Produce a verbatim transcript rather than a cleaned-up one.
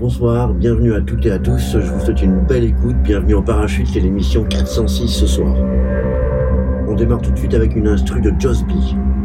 Bonsoir, bienvenue à toutes et à tous, je vous souhaite une belle écoute, bienvenue en parachute, c'est l'émission quatre cent six ce soir. On démarre tout de suite avec une instru de Joss B.